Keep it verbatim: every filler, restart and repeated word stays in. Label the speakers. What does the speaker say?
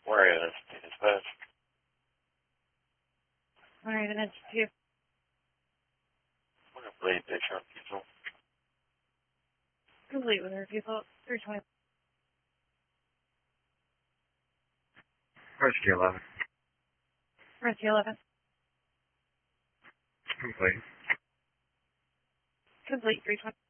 Speaker 1: Where is it? Is that
Speaker 2: Alright, and it's two.
Speaker 1: what a bleed picture of people?
Speaker 2: Complete with her people. three twenty.
Speaker 3: Rescue eleven.
Speaker 2: Rescue eleven.
Speaker 3: Complete.
Speaker 2: Complete three twenty.